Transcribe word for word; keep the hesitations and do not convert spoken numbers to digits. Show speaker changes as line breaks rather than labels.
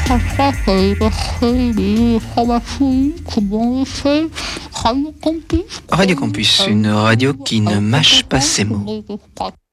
ça, c'est passer les informations, comment on fait, Radio Campus.
Radio Campus, une radio qui ne mâche pas ses mots.